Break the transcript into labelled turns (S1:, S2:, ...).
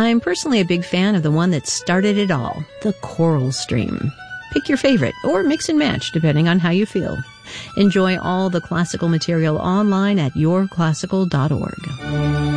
S1: I'm personally a big fan of the one that started it all, the Choral Stream. Pick your favorite, or mix and match, depending on how you feel. Enjoy all the classical material online at yourclassical.org.